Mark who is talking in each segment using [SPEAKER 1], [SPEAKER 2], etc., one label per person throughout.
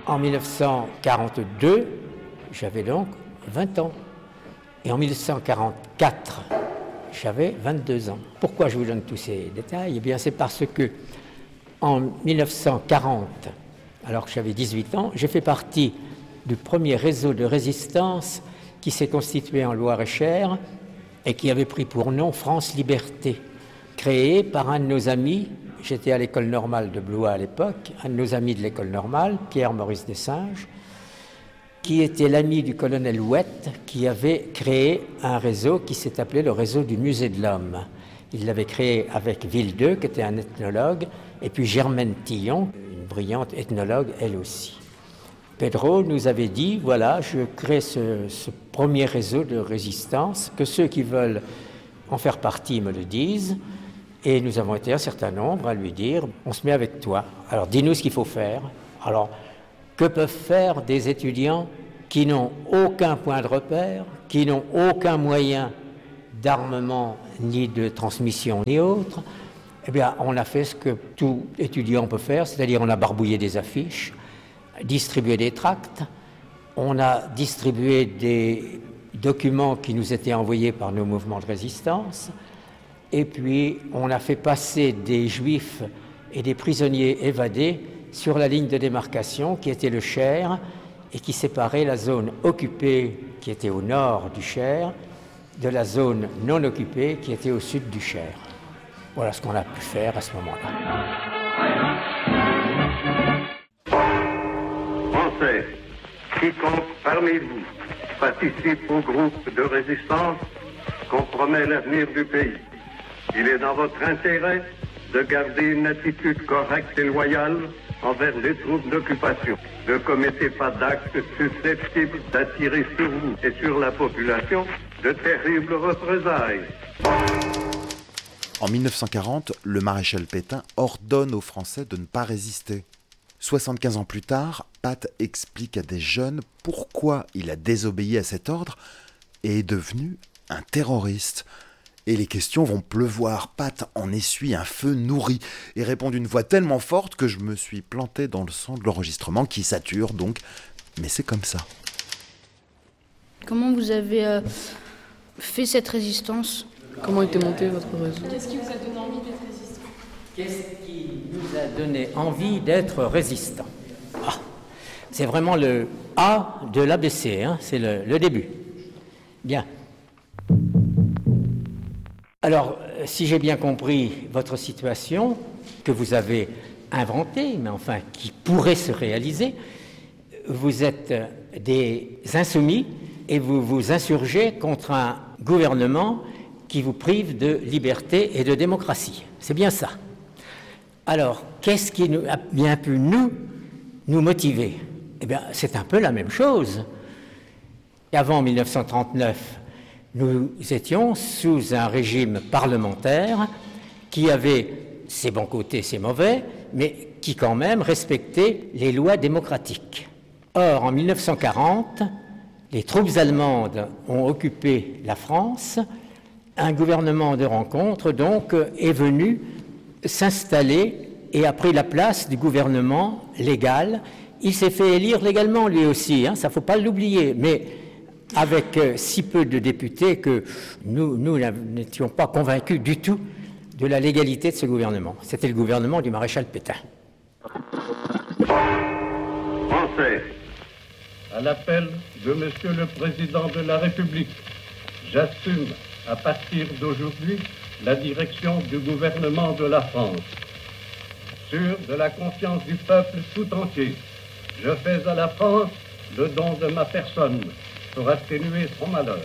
[SPEAKER 1] En 1942, j'avais donc 20 ans. Et en 1944, j'avais 22 ans. Pourquoi je vous donne tous ces détails? Eh bien, c'est parce que en 1940, alors que j'avais 18 ans, j'ai fait partie du premier réseau de résistance qui s'est constitué en Loir-et-Cher et qui avait pris pour nom France Liberté, créé par un de nos amis. J'étais à l'école normale de Blois à l'époque, un de nos amis de l'école normale, Pierre-Maurice Dessinges, qui était l'ami du colonel Ouette, qui avait créé un réseau qui s'est appelé le réseau du Musée de l'Homme. Il l'avait créé avec Vildeux, qui était un ethnologue, et puis Germaine Tillon, une brillante ethnologue, elle aussi. Pedro nous avait dit, voilà, je crée ce premier réseau de résistance, que ceux qui veulent en faire partie me le disent, et nous avons été un certain nombre à lui dire, on se met avec toi, alors dis-nous ce qu'il faut faire. Alors, que peuvent faire des étudiants qui n'ont aucun point de repère, qui n'ont aucun moyen d'armement, ni de transmission, ni autre? Eh bien, on a fait ce que tout étudiant peut faire, c'est-à-dire on a barbouillé des affiches, distribué des tracts, on a distribué des documents qui nous étaient envoyés par nos mouvements de résistance, et puis on a fait passer des juifs et des prisonniers évadés sur la ligne de démarcation qui était le Cher et qui séparait la zone occupée qui était au nord du Cher de la zone non occupée qui était au sud du Cher. Voilà ce qu'on a pu faire à ce moment-là.
[SPEAKER 2] Français, quiconque parmi vous participe au groupe de résistance compromet l'avenir du pays. Il est dans votre intérêt de garder une attitude correcte et loyale envers les troupes d'occupation. Ne commettez pas d'actes susceptibles d'attirer sur vous et sur la population de terribles représailles.
[SPEAKER 3] En 1940, le maréchal Pétain ordonne aux Français de ne pas résister. 75 ans plus tard, Pat explique à des jeunes pourquoi il a désobéi à cet ordre et est devenu un terroriste. Et les questions vont pleuvoir. Pat en essuie un feu nourri et répond d'une voix tellement forte que je me suis planté dans le son de l'enregistrement qui sature donc. Mais c'est comme ça.
[SPEAKER 4] Comment vous avez fait cette résistance?
[SPEAKER 5] Comment était monté votre réseau?
[SPEAKER 6] Qu'est-ce qui vous a donné envie d'être résistant?
[SPEAKER 1] Qu'est-ce qui nous a donné envie d'être résistant? C'est vraiment le A de l'ABC, hein, c'est le début. Bien. Alors, si j'ai bien compris votre situation, que vous avez inventée, mais enfin qui pourrait se réaliser, vous êtes des insoumis et vous vous insurgez contre un gouvernement qui vous prive de liberté et de démocratie. C'est bien ça. Alors, qu'est-ce qui a bien pu nous motiver? Eh bien, c'est un peu la même chose. Avant 1939, nous étions sous un régime parlementaire qui avait ses bons côtés, ses mauvais, mais qui quand même respectait les lois démocratiques. Or, en 1940, les troupes allemandes ont occupé la France. Un gouvernement de rencontre, donc, est venu s'installer et a pris la place du gouvernement légal. Il s'est fait élire légalement, lui aussi, hein, ça ne faut pas l'oublier, mais avec si peu de députés que nous n'étions pas convaincus du tout de la légalité de ce gouvernement. C'était le gouvernement du maréchal Pétain.
[SPEAKER 2] Français, à l'appel de Monsieur le Président de la République, j'assume à partir d'aujourd'hui la direction du gouvernement de la France. Sûr de la confiance du peuple tout entier, je fais à la France le don de ma personne pour atténuer son malheur.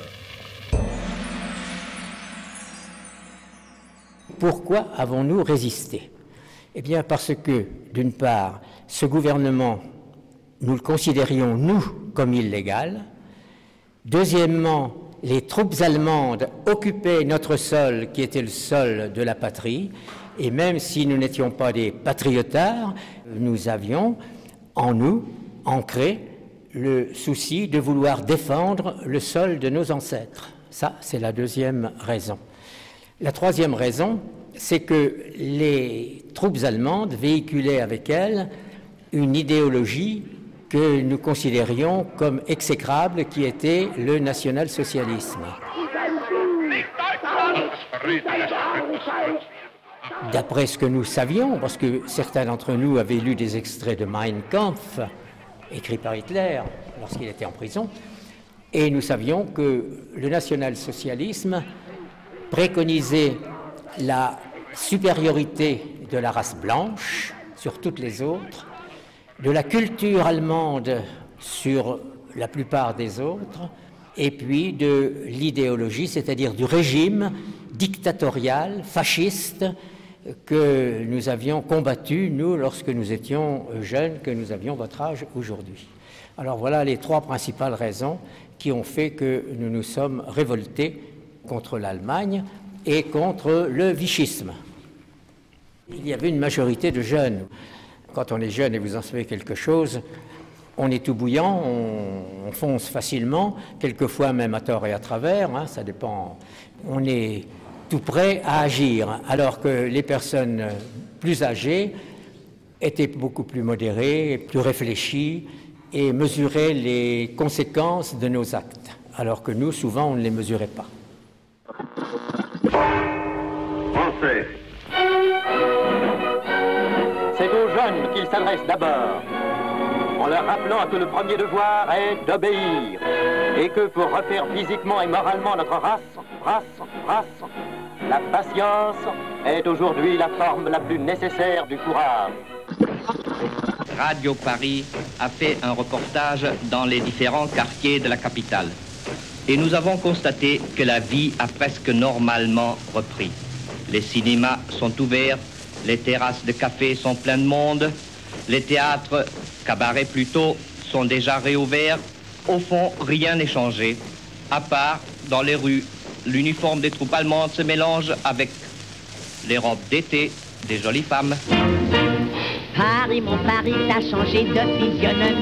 [SPEAKER 1] Pourquoi avons-nous résisté? Eh bien parce que, d'une part, ce gouvernement, nous le considérions, nous, comme illégal. Deuxièmement, les troupes allemandes occupaient notre sol, qui était le sol de la patrie, et même si nous n'étions pas des patriotards, nous avions en nous ancré le souci de vouloir défendre le sol de nos ancêtres. Ça, c'est la deuxième raison. La troisième raison, c'est que les troupes allemandes véhiculaient avec elles une idéologie que nous considérions comme exécrable, qui était le national-socialisme. D'après ce que nous savions, parce que certains d'entre nous avaient lu des extraits de Mein Kampf, écrit par Hitler lorsqu'il était en prison, et nous savions que le national-socialisme préconisait la supériorité de la race blanche sur toutes les autres, de la culture allemande sur la plupart des autres, et puis de l'idéologie, c'est-à-dire du régime dictatorial, fasciste, que nous avions combattu, nous, lorsque nous étions jeunes, que nous avions votre âge aujourd'hui. Alors voilà les trois principales raisons qui ont fait que nous nous sommes révoltés contre l'Allemagne et contre le vichisme. Il y avait une majorité de jeunes. Quand on est jeune et vous en savez quelque chose, on est tout bouillant, on fonce facilement, quelquefois même à tort et à travers, hein, ça dépend. On est tout prêt à agir, alors que les personnes plus âgées étaient beaucoup plus modérées, plus réfléchies et mesuraient les conséquences de nos actes, alors que nous, souvent, on ne les mesurait pas.
[SPEAKER 2] Français.
[SPEAKER 7] C'est aux jeunes qu'il s'adresse d'abord, en leur rappelant que le premier devoir est d'obéir, et que pour refaire physiquement et moralement notre race, la patience est aujourd'hui la forme la plus nécessaire du courage.
[SPEAKER 8] Radio Paris a fait un reportage dans les différents quartiers de la capitale. Et nous avons constaté que la vie a presque normalement repris. Les cinémas sont ouverts, les terrasses de café sont pleines de monde, les théâtres, cabarets plutôt, sont déjà réouverts. Au fond, rien n'est changé, à part, dans les rues, l'uniforme des troupes allemandes se mélange avec les robes d'été des jolies femmes.
[SPEAKER 9] Paris, mon Paris, t'as changé de physionomie.